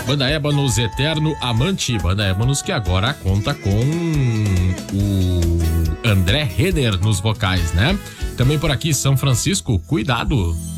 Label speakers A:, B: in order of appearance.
A: Banda Ébanos, Eterno Amante. Banda Ébanos que agora conta com o André Renner nos vocais, né? Também por aqui, São Francisco, Cuidado.